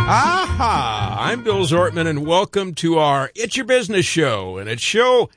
Aha! I'm Bill Zortman, and welcome to our It's Your Business show, and it's show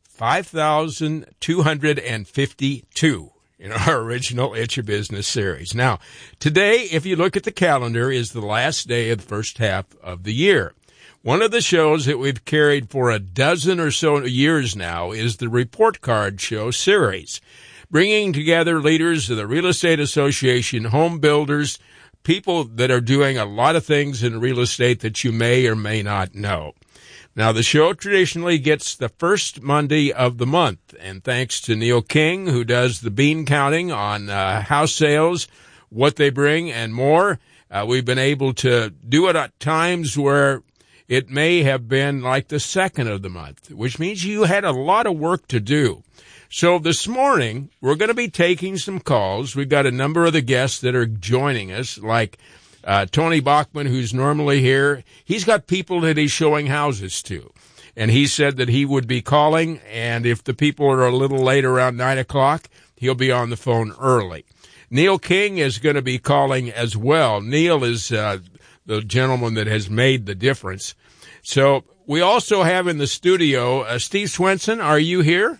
5,252 in our original It's Your Business series. Now, today, if you look at the calendar, is the last day of the first half of the year. One of the shows that we've carried for a dozen or so years now is the Report Card Show series, bringing together leaders of the Real Estate Association, home builders, people that are doing a lot of things in real estate that you may or may not know. Now, the show traditionally gets the first Monday of the month, and thanks to Neil King, who does the bean counting on house sales, what they bring, and more, we've been able to do it at times where it may have been like the second of the month, which means you had a lot of work to do. So this morning, we're going to be taking some calls. We've got a number of the guests that are joining us, like Tony Bachman, who's normally here. He's got people that he's showing houses to. And he said that he would be calling, and if the people are a little late around 9 o'clock, he'll be on the phone early. Neil King is going to be calling as well. Neil is the gentleman that has made the difference. So we also have in the studio, Steve Swenson. Are you here?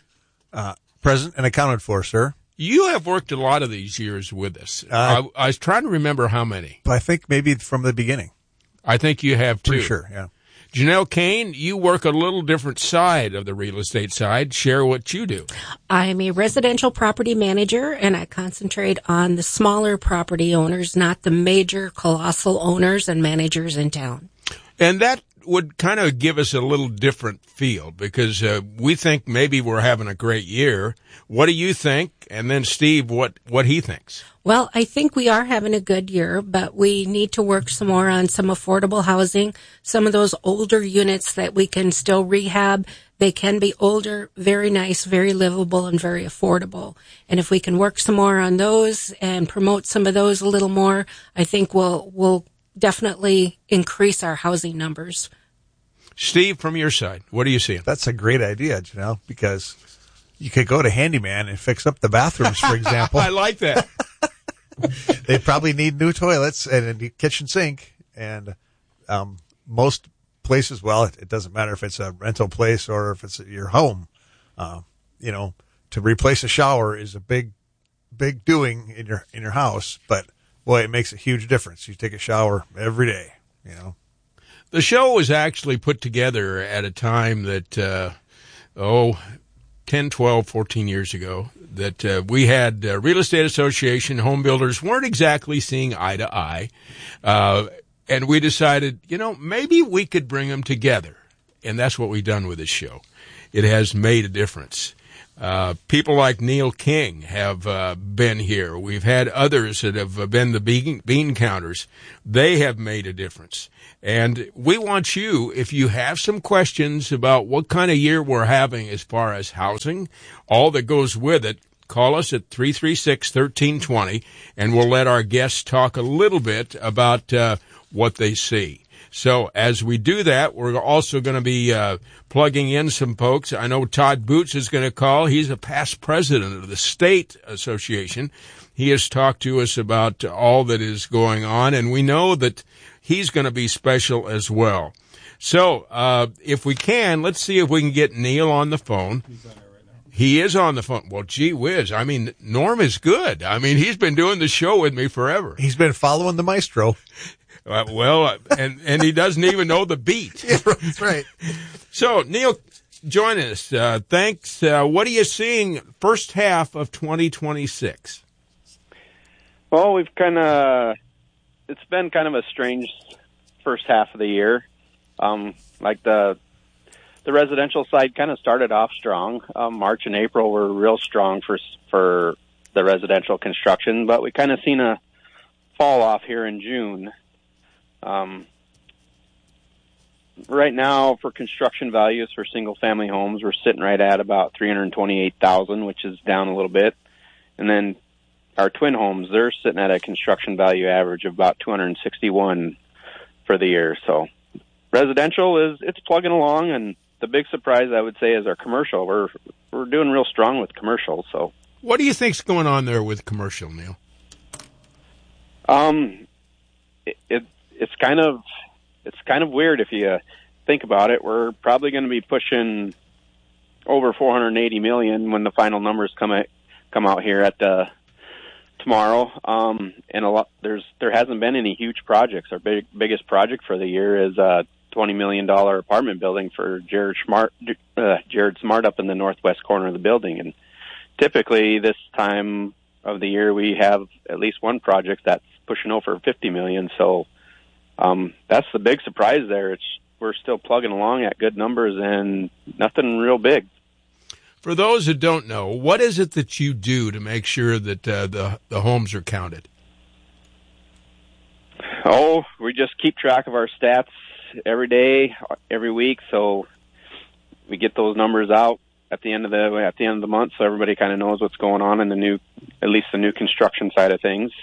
Present and accounted for, sir. You have worked a lot of these years with us. I was trying to remember how many. But I think maybe from the beginning. I think you have, too. Pretty sure, yeah. Janelle Kane, you work a little different side of the real estate side. Share what you do. I'm a residential property manager, and I concentrate on the smaller property owners, not the major colossal owners and managers in town. And that would kind of give us a little different feel because we think maybe we're having a great year. What do you think? And then Steve, what he thinks. Well, I think we are having a good year, but we need to work some more on some affordable housing, some of those older units that we can still rehab. They can be older, very nice, very livable, and very affordable. And if we can work some more on those and promote some of those a little more, I think we'll definitely increase our housing numbers. Steve, from your side, what are you seeing? That's a great idea, Janelle, because you could go to Handyman and fix up the bathrooms, for example. I like that. They probably need new toilets and a new kitchen sink. And most places, well, it doesn't matter if it's a rental place or if it's your home. To replace a shower is a big doing in your house, but boy, it makes a huge difference. You take a shower every day, The show was actually put together at a time that, 10, 12, 14 years ago, that we had Real Estate Association, home builders weren't exactly seeing eye to eye. And we decided, maybe we could bring them together. And that's what we've done with this show. It has made a difference. People like Neil King have been here. We've had others that have been the bean counters. They have made a difference. And we want you, if you have some questions about what kind of year we're having as far as housing, all that goes with it, call us at 336-1320, and we'll let our guests talk a little bit about what they see. So as we do that, we're also going to be plugging in some folks. I know Todd Boots is going to call. He's a past president of the State Association. He has talked to us about all that is going on, and we know that he's going to be special as well. So if we can, let's see if we can get Neil on the phone. He's on it right now. He is on the phone. Well, gee whiz. I mean, Norm is good. I mean, he's been doing the show with me forever. He's been following the maestro. And he doesn't even know the beat. Yeah, that's right. So, Neil, join us. Thanks. What are you seeing first half of 2026? Well, it's been kind of a strange first half of the year. Like the residential side kind of started off strong. March and April were real strong for the residential construction, but we kind of seen a fall off here in June. Right now, for construction values for single-family homes, we're sitting right at about $328,000, which is down a little bit. And then our twin homes, they're sitting at a construction value average of about $261,000 for the year. So residential it's plugging along, and the big surprise I would say is our commercial. We're doing real strong with commercial. So what do you think's going on there with commercial, Neil? it's kind of weird if you think about it. We're probably going to be pushing over 480 million when the final numbers come out here at tomorrow. And there hasn't been any huge projects. Our biggest project for the year is a $20 million apartment building for Jared Smart up in the northwest corner of the building. And typically this time of the year we have at least one project that's pushing over 50 million. So that's the big surprise there. We're still plugging along at good numbers and nothing real big. For those that don't know, what is it that you do to make sure that the homes are counted? Oh, we just keep track of our stats every day, every week, so we get those numbers out at the end of the month, so everybody kind of knows what's going on in at least the new construction side of things.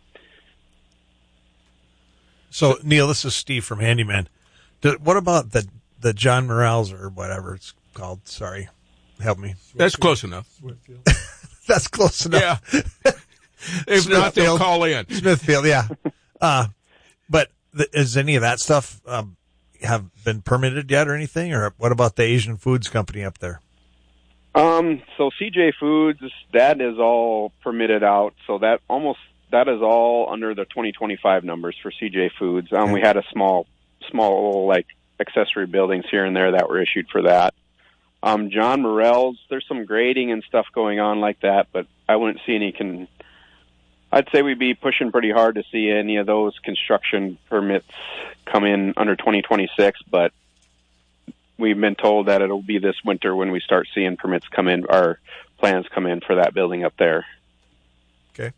So, Neil, this is Steve from Handyman. What about the John Morales or whatever it's called? Sorry, help me. That's close enough. That's close enough. Yeah. If not, they'll call in. Smithfield, yeah. But is any of that stuff have been permitted yet or anything? Or what about the Asian Foods Company up there? So CJ Foods, that is all permitted out. So that is all under the 2025 numbers for CJ Foods. Okay. We had a small like accessory buildings here and there that were issued for that. John Morel's, there's some grading and stuff going on like that, but I wouldn't see any I'd say we'd be pushing pretty hard to see any of those construction permits come in under 2026, but we've been told that it'll be this winter when we start seeing permits come in, our plans come in for that building up there. Okay.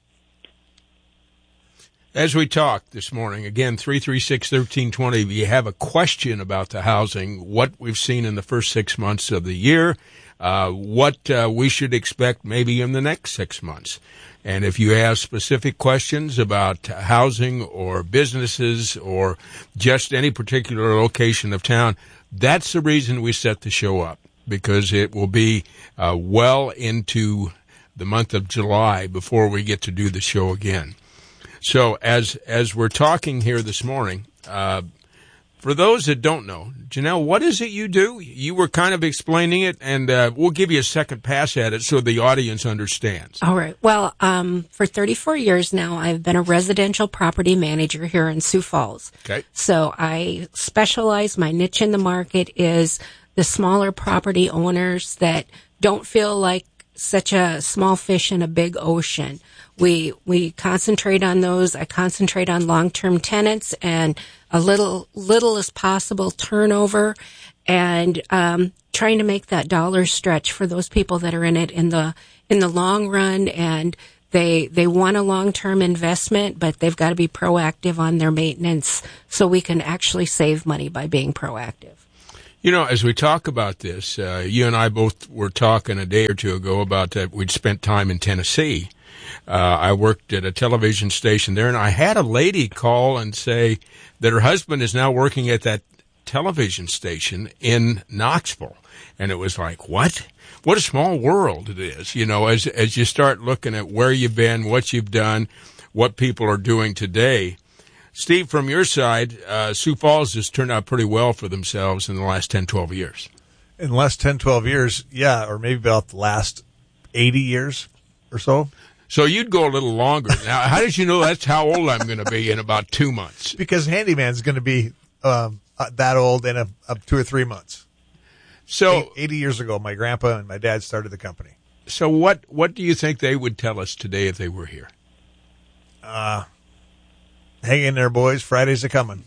As we talked this morning, again, 336-1320, if you have a question about the housing, what we've seen in the first 6 months of the year, what we should expect maybe in the next 6 months. And if you have specific questions about housing or businesses or just any particular location of town, that's the reason we set the show up, because it will be well into the month of July before we get to do the show again. So as we're talking here this morning, for those that don't know, Janelle, what is it you do? You were kind of explaining it, and we'll give you a second pass at it so the audience understands. All right. Well, for 34 years now, I've been a residential property manager here in Sioux Falls. Okay. So I specialize, my niche in the market is the smaller property owners that don't feel like such a small fish in a big ocean. We concentrate on those. I concentrate on long-term tenants and a little as possible turnover, and trying to make that dollar stretch for those people that are in it in the long run, and they want a long-term investment, but they've got to be proactive on their maintenance so we can actually save money by being proactive. You know, as we talk about this, you and I both were talking a day or two ago about that we'd spent time in Tennessee. I worked at a television station there, and I had a lady call and say that her husband is now working at that television station in Knoxville. And it was like, what? What a small world it is, you know, as you start looking at where you've been, what you've done, what people are doing today. Steve, from your side, Sioux Falls has turned out pretty well for themselves in the last 10, 12 years. In the last 10, 12 years, yeah, or maybe about the last 80 years or so. So you'd go a little longer. Now, how did you know that's how old I'm going to be in about 2 months? Because Handyman's going to be that old in 2 or 3 months. So 80 years ago, my grandpa and my dad started the company. So what do you think they would tell us today if they were here? Hang in there, boys. Fridays are coming.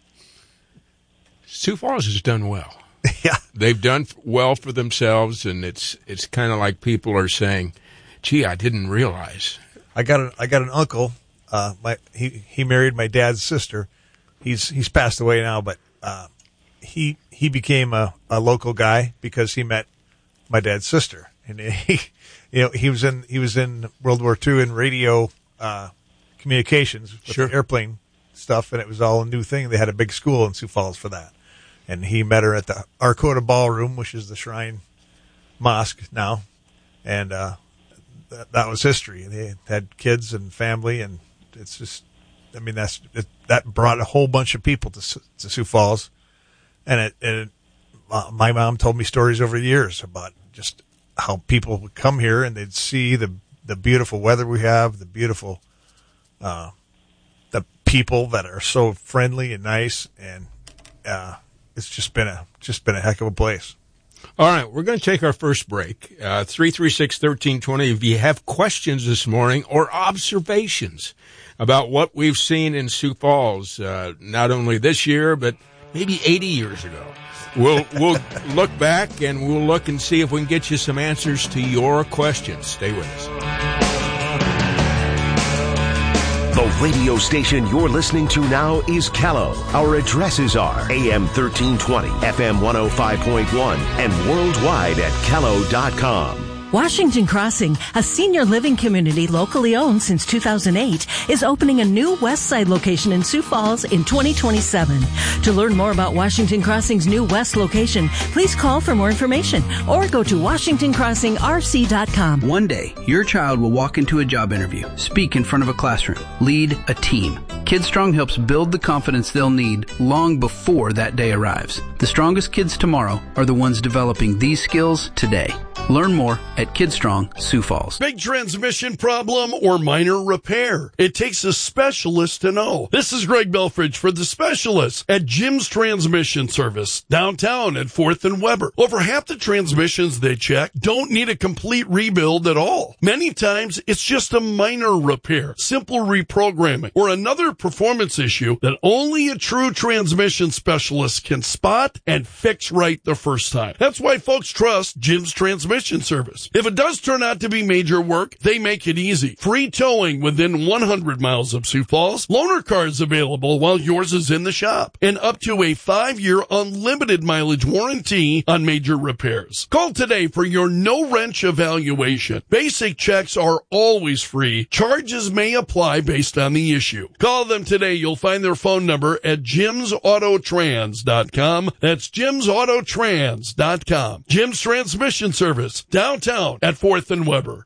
Sioux Falls has done well. Yeah. They've done well for themselves, and it's kind of like people are saying, gee, I didn't realize. I got an uncle. He married my dad's sister. He's passed away now, but he became a local guy because he met my dad's sister, and he was in World War II in radio communications with Sure. the airplane stuff, and it was all a new thing. They had a big school in Sioux Falls for that, and he met her at the Arcota Ballroom, which is the Shrine Mosque now, and that was history. They had kids and family, and it's just I mean, that brought a whole bunch of people to Sioux Falls, and my mom told me stories over the years about just how people would come here and they'd see the beautiful weather we have, the beautiful, the people that are so friendly and nice, and it's just been a heck of a place. All right, we're going to take our first break. 336-1320. If you have questions this morning or observations about what we've seen in Sioux Falls, not only this year, but maybe 80 years ago, we'll look back and we'll look and see if we can get you some answers to your questions. Stay with us. The radio station you're listening to now is Callow. Our addresses are AM 1320, FM 105.1, and worldwide at callow.com. Washington Crossing, a senior living community locally owned since 2008, is opening a new West Side location in Sioux Falls in 2027. To learn more about Washington Crossing's new West location, please call for more information or go to WashingtonCrossingRC.com. One day, your child will walk into a job interview, speak in front of a classroom, lead a team. KidStrong helps build the confidence they'll need long before that day arrives. The strongest kids tomorrow are the ones developing these skills today. Learn more at KidStrong Sioux Falls. Big transmission problem or minor repair? It takes a specialist to know. This is Greg Belfridge for the specialist at Jim's Transmission Service, downtown at 4th and Weber. Over half the transmissions they check don't need a complete rebuild at all. Many times, it's just a minor repair, simple reprogramming, or another performance issue that only a true transmission specialist can spot and fix right the first time. That's why folks trust Jim's Transmission Service. If it does turn out to be major work, they make it easy. Free towing within 100 miles of Sioux Falls. Loaner cars available while yours is in the shop. And up to a 5-year unlimited mileage warranty on major repairs. Call today for your no-wrench evaluation. Basic checks are always free. Charges may apply based on the issue. Call them today. You'll find their phone number at jimsautotrans.com. That's jimsautotrans.com. Jim's Transmission Service, downtown at 4th and Weber.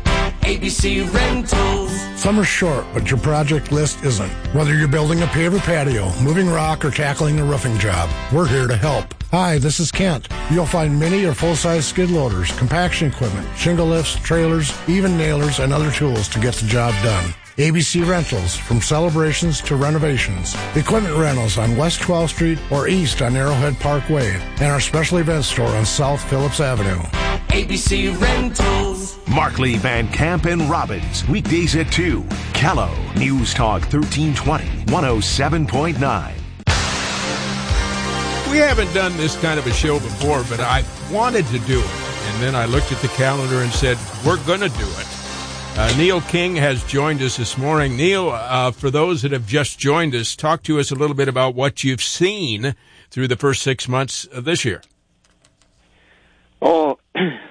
ABC Rentals. Summer's short, but your project list isn't. Whether you're building a paver patio, moving rock, or tackling a roofing job, we're here to help. Hi, this is Kent. You'll find mini or full-size skid loaders, compaction equipment, shingle lifts, trailers, even nailers, and other tools to get the job done. ABC Rentals, from celebrations to renovations. Equipment rentals on West 12th Street or east on Arrowhead Parkway, and our special event store on South Phillips Avenue. ABC Rentals. Markley, Van Camp, and Robbins, weekdays at 2. Callow, News Talk 1320, 107.9. We haven't done this kind of a show before, but I wanted to do it. And then I looked at the calendar and said, we're going to do it. Neil King has joined us this morning. Neil, for those that have just joined us, talk to us a little bit about what you've seen through the first 6 months of this year. Oh,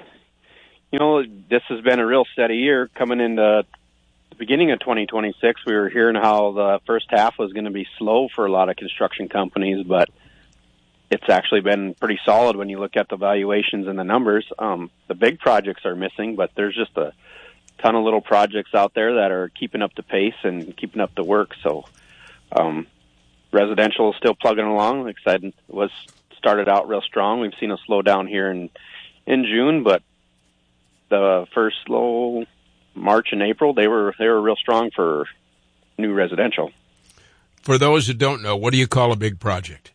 this has been a real steady year. Coming into the beginning of 2026, we were hearing how the first half was going to be slow for a lot of construction companies, but it's actually been pretty solid when you look at the valuations and the numbers. The big projects are missing, but there's just a ton of little projects out there that are keeping up the pace and keeping up the work. So residential is still plugging along. Like I said, it was started out real strong. We've seen a slowdown here in June, but the first slow March and April, they were real strong for new residential. For those that don't know, what do you call a big project?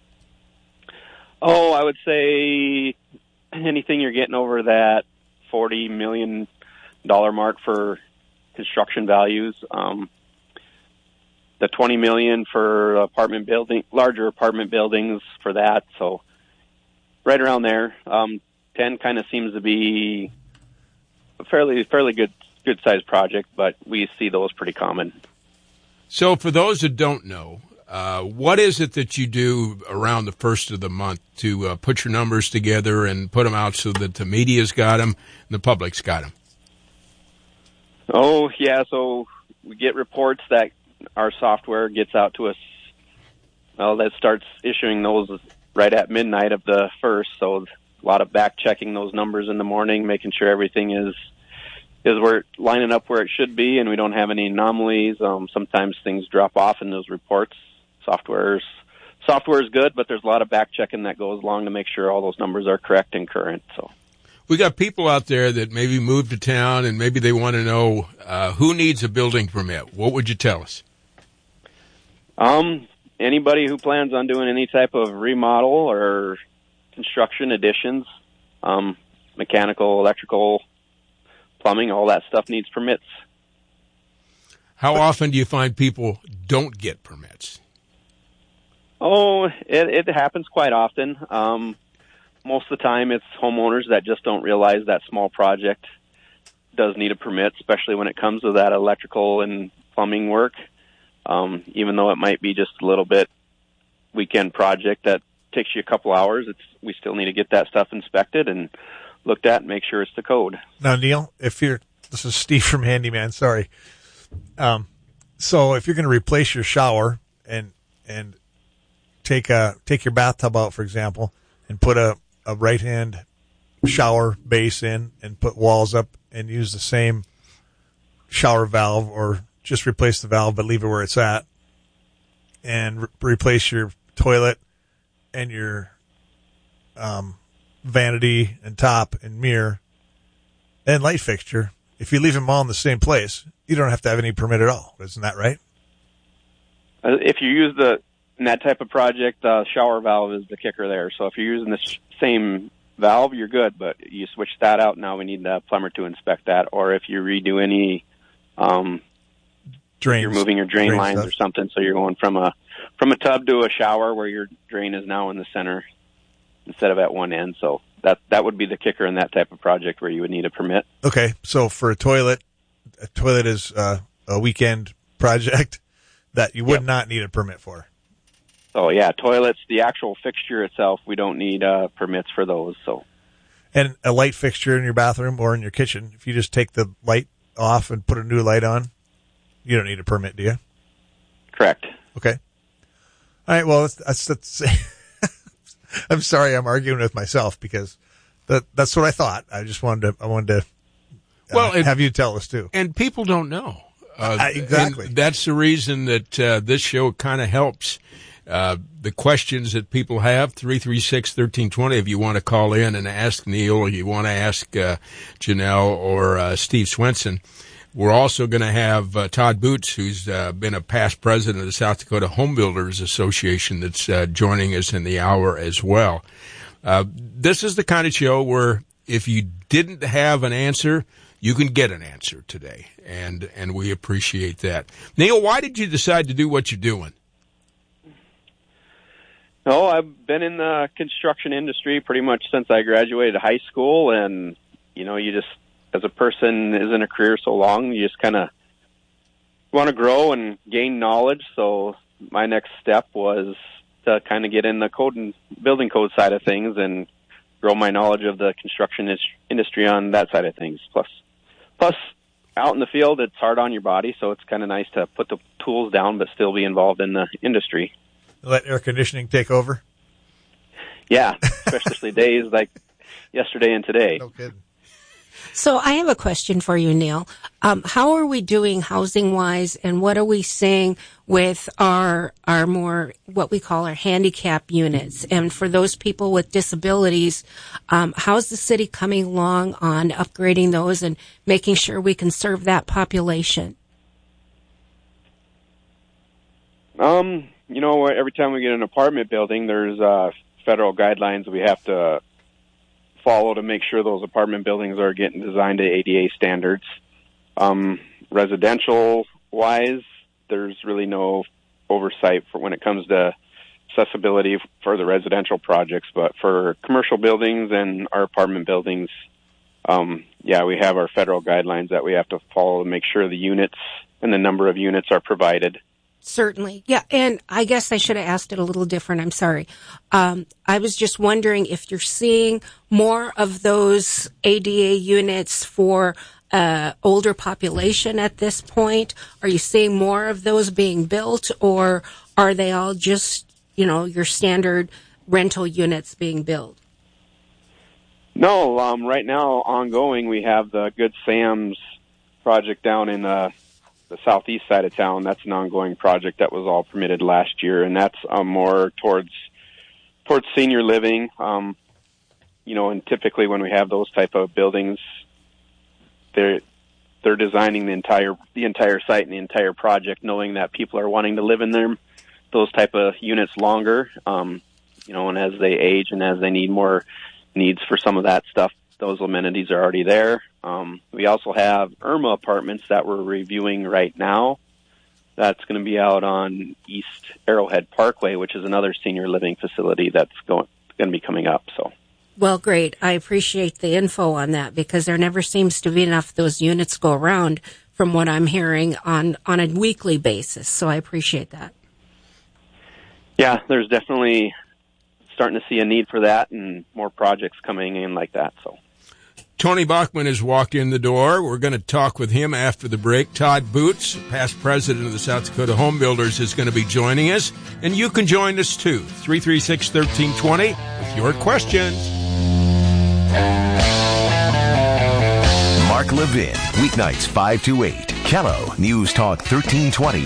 Oh, I would say anything you're getting over that $40 million mark for construction values. The $20 million for larger apartment buildings for that. So right around there. 10 kind of seems to be a fairly good sized project, but we see those pretty common. So for those that don't know, what is it that you do around the first of the month to put your numbers together and put them out so that the media's got them and the public's got them? Oh, yeah, so we get reports that our software gets out to us. Well, that starts issuing those right at midnight of the first, so a lot of back-checking those numbers in the morning, making sure everything is we're lining up where it should be, and we don't have any anomalies. Sometimes things drop off in those reports. Software is good, but there's a lot of back checking that goes along to make sure all those numbers are correct and current. So we got people out there that maybe moved to town and maybe they want to know who needs a building permit. What would you tell us? Anybody who plans on doing any type of remodel or construction additions, mechanical, electrical, plumbing, all that stuff needs permits. How often do you find people don't get permits? Oh, it happens quite often. Most of the time it's homeowners that just don't realize that small project does need a permit, especially when it comes to that electrical and plumbing work. Even though it might be just a little bit weekend project that takes you a couple hours, we still need to get that stuff inspected and looked at and make sure it's the code. Now, Neil, this is Steve from Handyman, sorry. So if you're going to replace your shower and take your bathtub out, for example, and put a right-hand shower base in and put walls up and use the same shower valve, or just replace the valve but leave it where it's at, and replace your toilet and your vanity and top and mirror and light fixture. If you leave them all in the same place, you don't have to have any permit at all. Isn't that right? If you use in that type of project, shower valve is the kicker there. So if you're using the same valve, you're good, but you switch that out, now we need the plumber to inspect that. Or if you redo any drains, you're moving your drain lines stuff or something, so you're going from a tub to a shower where your drain is now in the center instead of at one end. So that would be the kicker in that type of project where you would need a permit. Okay, so for a toilet is a weekend project that you would not need a permit for. Oh yeah, toilets, the actual fixture itself, we don't need permits for those. So, and a light fixture in your bathroom or in your kitchen, if you just take the light off and put a new light on, you don't need a permit, do you? Correct. Okay. All right. Well, that's I'm sorry, I'm arguing with myself because that's what I thought. I wanted to have you tell us too. And people don't know. Exactly. And that's the reason that this show kind of helps. The questions that people have, 336-1320, if you want to call in and ask Neil, or you want to ask Janelle or Steve Swenson. We're also going to have Todd Boots, who's been a past president of the South Dakota Home Builders Association, that's joining us in the hour as well. This is the kind of show where if you didn't have an answer, you can get an answer today, and we appreciate that. Neil, why did you decide to do what you're doing? No, I've been in the construction industry pretty much since I graduated high school, and you just, as a person is in a career so long, you just kind of want to grow and gain knowledge. So my next step was to kind of get in the code and building code side of things and grow my knowledge of the construction industry on that side of things. Plus, out in the field, it's hard on your body, so it's kind of nice to put the tools down but still be involved in the industry. Let air conditioning take over? Yeah, especially days like yesterday and today. No kidding. So I have a question for you, Neil. How are we doing housing-wise, and what are we seeing with our more, what we call our handicap units? And for those people with disabilities, how's the city coming along on upgrading those and making sure we can serve that population? Every time we get an apartment building, there's federal guidelines we have to follow to make sure those apartment buildings are getting designed to ADA standards. Residential-wise, there's really no oversight for when it comes to accessibility for the residential projects, but for commercial buildings and our apartment buildings, we have our federal guidelines that we have to follow to make sure the units and the number of units are provided. Certainly. Yeah, and I guess I should have asked it a little different. I'm sorry. I was just wondering if you're seeing more of those ADA units for older population at this point. Are you seeing more of those being built, or are they all just, your standard rental units being built? No, right now, ongoing, we have the Good Sam's project down in the southeast side of town. That's an ongoing project that was all permitted last year, and that's more towards senior living. And typically when we have those type of buildings, they're designing the entire site and the entire project, knowing that people are wanting to live in those type of units longer. And as they age and as they need more needs for some of that stuff, those amenities are already there. We also have Irma Apartments that we're reviewing right now. That's going to be out on East Arrowhead Parkway, which is another senior living facility that's going to be coming up. So. Well, great. I appreciate the info on that because there never seems to be enough of those units go around from what I'm hearing on a weekly basis. So I appreciate that. Yeah, there's definitely starting to see a need for that and more projects coming in like that. So. Tony Bachman has walked in the door. We're going to talk with him after the break. Todd Boots, past president of the South Dakota Home Builders, is going to be joining us. And you can join us too. 336-1320 with your questions. Mark Levin, weeknights 5 to 8. Kello News Talk 1320,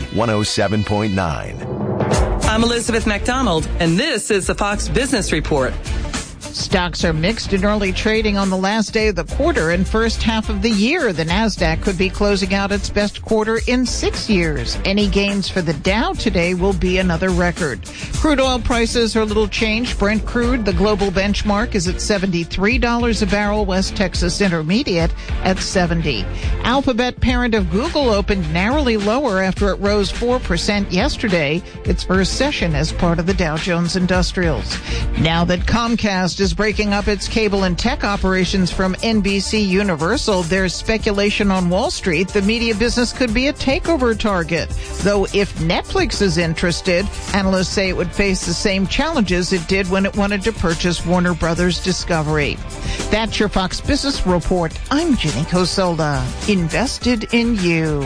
107.9. I'm Elizabeth McDonald, and this is the Fox Business Report. Stocks are mixed in early trading on the last day of the quarter and first half of the year. The Nasdaq could be closing out its best quarter in 6 years. Any gains for the Dow today will be another record. Crude oil prices are a little changed. Brent crude, the global benchmark, is at $73 a barrel. West Texas Intermediate at $70. Alphabet, parent of Google, opened narrowly lower after it rose 4% yesterday, its first session as part of the Dow Jones Industrials. Now that Comcast is breaking up its cable and tech operations from NBC Universal, there's speculation on Wall Street the media business could be a takeover target. Though if Netflix is interested, analysts say it would face the same challenges it did when it wanted to purchase Warner Brothers Discovery. That's your Fox Business Report. I'm Jenny Cosolda. Invested in you.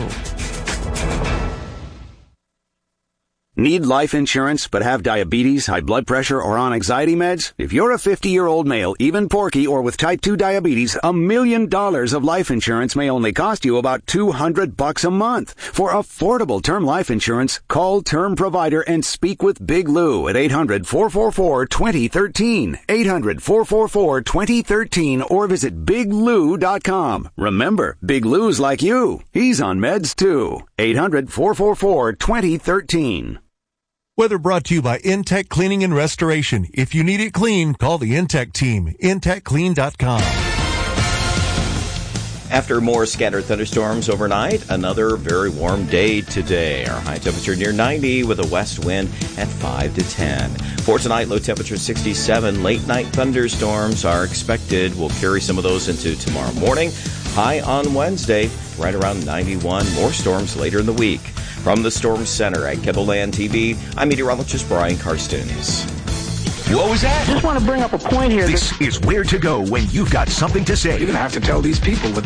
Need life insurance but have diabetes, high blood pressure, or on anxiety meds? If you're a 50-year-old male, even porky, or with type 2 diabetes, $1 million of life insurance may only cost you about $200 a month. For affordable term life insurance, call Term Provider and speak with Big Lou at 800-444-2013. 800-444-2013 or visit biglou.com. Remember, Big Lou's like you. He's on meds too. 800-444-2013. Weather brought to you by Intech Cleaning and Restoration. If you need it clean, call the Intech team. IntechClean.com. After more scattered thunderstorms overnight, another very warm day today. Our high temperature near 90 with a west wind at 5 to 10. For tonight, low temperature 67. Late night thunderstorms are expected. We'll carry some of those into tomorrow morning. High on Wednesday, right around 91. More storms later in the week. From the Storm Center at KENDLELAND TV, I'm meteorologist Brian Karstens. What was that? Just want to bring up a point here. This is where to go when you've got something to say. You're going to have to tell these people what